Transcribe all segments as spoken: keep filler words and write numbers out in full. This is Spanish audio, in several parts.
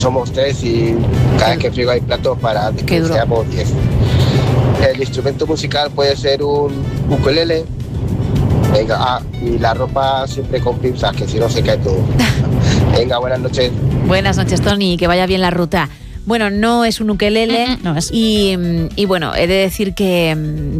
somos tres y cada vez que friego hay platos para que seamos diez. El instrumento musical puede ser un ukelele. Venga, ah, y la ropa siempre con pinzas, que si no se cae todo. Venga, buenas noches. Buenas noches, Tony, que vaya bien la ruta. Bueno, no es un ukelele. Mm-mm, no es. Y, y bueno, he de decir que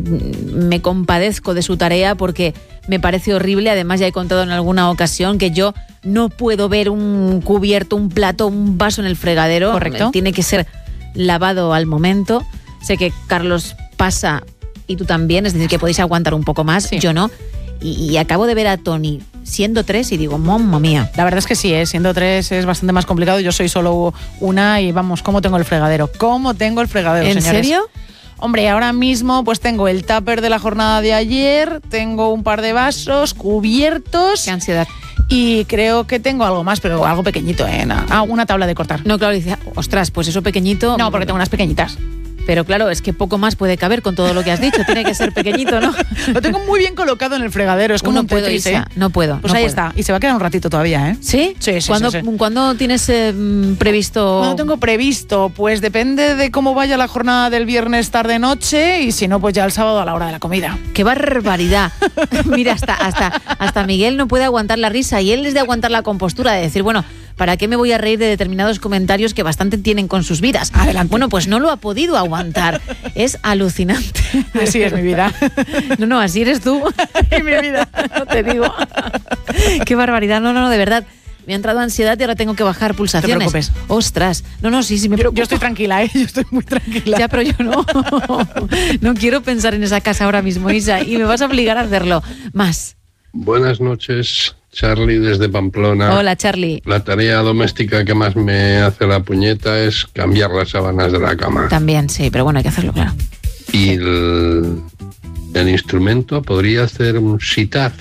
me compadezco de su tarea porque me parece horrible. Además, ya he contado en alguna ocasión que yo no puedo ver un cubierto, un plato, un vaso en el fregadero. Correcto. Tiene que ser lavado al momento. Sé que Carlos pasa y tú también, es decir, que podéis aguantar un poco más, sí. Yo no. Y, y acabo de ver a Tony siendo tres y digo, mamma mía. La verdad es que sí, ¿eh? Siendo tres es bastante más complicado. Yo soy solo una y vamos, ¿cómo tengo el fregadero? ¿Cómo tengo el fregadero, ¿En señores? serio? Hombre, ahora mismo pues tengo el tupper de la jornada de ayer, tengo un par de vasos cubiertos. Qué ansiedad. Y creo que tengo algo más, pero algo pequeñito, ¿eh? Ah, una tabla de cortar. No, claro, dice, ostras, pues eso pequeñito. No, porque tengo unas pequeñitas. Pero claro, es que poco más puede caber con todo lo que has dicho. Tiene que ser pequeñito, ¿no? Lo tengo muy bien colocado en el fregadero. Es como no un puedo, Tetris, Isa, ¿eh? No puedo. Pues no ahí puedo. está. Y se va a quedar un ratito todavía, ¿eh? ¿Sí? Sí, sí, ¿Cuándo, sí, sí. ¿Cuándo tienes eh, previsto...? ¿Cuándo tengo previsto? Pues depende de cómo vaya la jornada del viernes tarde-noche y si no, pues ya el sábado a la hora de la comida. ¡Qué barbaridad! Mira, hasta, hasta, hasta Miguel no puede aguantar la risa y él es de aguantar la compostura, de decir, bueno, ¿para qué me voy a reír de determinados comentarios que bastante tienen con sus vidas? Adelante. Bueno, pues no lo ha podido aguantar. Es alucinante. Así es mi vida. No, no, así eres tú. Y mi vida. No te digo. Qué barbaridad. No, no, no, de verdad. Me ha entrado ansiedad y ahora tengo que bajar pulsaciones. No te preocupes. Ostras. No, no, sí, sí me preocupa. Yo estoy tranquila, ¿eh? Yo estoy muy tranquila. Ya, pero yo no. No quiero pensar en esa casa ahora mismo, Isa, y me vas a obligar a hacerlo. Más. Buenas noches, Charlie desde Pamplona. Hola, Charlie. La tarea doméstica que más me hace la puñeta es cambiar las sábanas de la cama. También, sí, pero bueno, hay que hacerlo, claro. Y el, el instrumento podría hacer un sitar.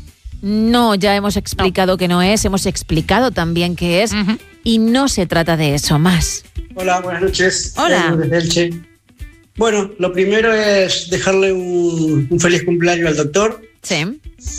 No, ya hemos explicado no. que no es, hemos explicado también qué es, uh-huh. Y no se trata de eso, más. Hola, buenas noches. Hola. Desde Elche. Bueno, lo primero es dejarle un, un feliz cumpleaños al doctor. Sí.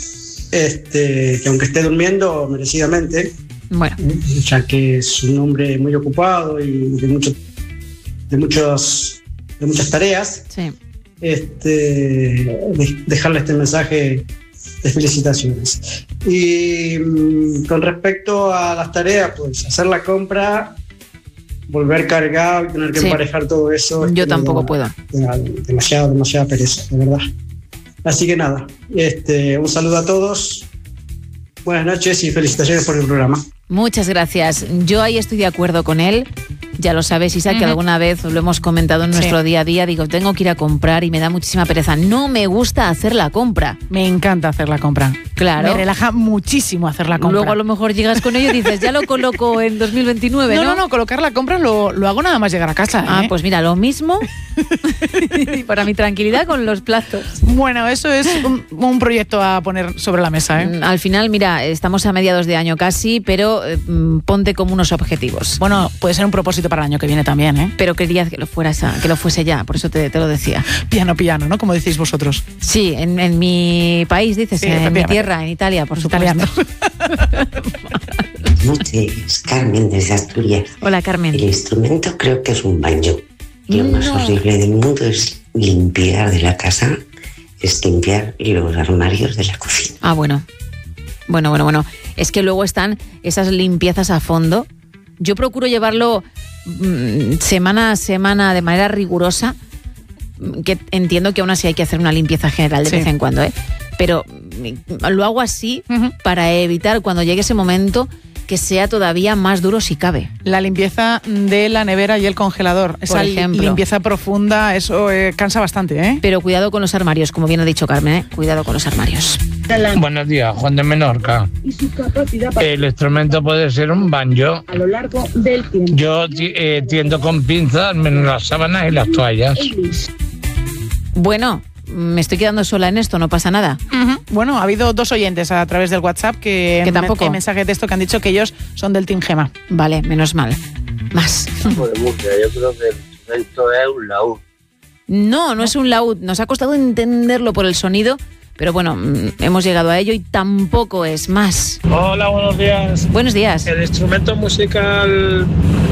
Este, que aunque esté durmiendo, merecidamente. Bueno. Ya que es un hombre muy ocupado y de, mucho, de, muchos, de muchas tareas. Sí. Este, de, dejarle este mensaje de felicitaciones. Y con respecto a las tareas, pues hacer la compra, volver cargado y tener que sí. emparejar todo eso. Yo tampoco da, puedo. Da demasiado, demasiada pereza, de verdad. Así que nada, este, un saludo a todos, buenas noches y felicitaciones por el programa. Muchas gracias. Yo ahí estoy de acuerdo con él. Ya lo sabes, Isa, uh-huh. que alguna vez lo hemos comentado en nuestro sí. día a día. Digo, tengo que ir a comprar y me da muchísima pereza. No me gusta hacer la compra. Me encanta hacer la compra. Claro. Me relaja muchísimo hacer la compra. Luego a lo mejor llegas con ello y dices, ya lo coloco en dos mil veintinueve, ¿no? No, no, no, colocar la compra lo, lo hago nada más llegar a casa. Ah, ¿eh? pues mira, lo mismo. Y para mi tranquilidad con los platos. Bueno, eso es un, un proyecto a poner sobre la mesa, ¿eh? Al final, mira, estamos a mediados de año casi, pero eh, ponte como unos objetivos. Bueno, puede ser un propósito para el año que viene también, ¿eh? Pero quería que lo fuera esa, que lo fuese ya, por eso te, te lo decía. Piano, piano, ¿no? Como decís vosotros. Sí, en, en mi país, dices, sí, en mi tierra, en Italia, por supuesto. Italiano. Buenas noches, Carmen desde Asturias. Hola, Carmen. El instrumento creo que es un banjo. Lo no. más horrible del mundo es limpiar de la casa, es limpiar los armarios de la cocina. Ah, bueno. Bueno, bueno, bueno. Es que luego están esas limpiezas a fondo. Yo procuro llevarlo mmm, semana a semana de manera rigurosa, que entiendo que aún así hay que hacer una limpieza general de sí. vez en cuando, ¿eh? Pero lo hago así uh-huh. para evitar cuando llegue ese momento que sea todavía más duro si cabe. La limpieza de la nevera y el congelador. Esa Por ejemplo. limpieza profunda, eso eh, cansa bastante, ¿eh? Pero cuidado con los armarios, como bien ha dicho Carmen, ¿eh? Cuidado con los armarios. Buenos días, Juan de Menorca. El instrumento puede ser un banjo. A lo largo del tiempo. Yo eh, tiendo con pinzas menos las sábanas y las toallas. Bueno, me estoy quedando sola en esto, no pasa nada. Uh-huh. Bueno, ha habido dos oyentes a través del WhatsApp que, que tampoco. En mensaje de texto que han dicho que ellos son del Team Gema. Vale, menos mal. Más. Pues Murcia, yo creo que el instrumento es un laúd. No, no es un laúd. Nos ha costado entenderlo por el sonido, pero bueno, hemos llegado a ello y tampoco es más. Hola, buenos días. Buenos días. El instrumento musical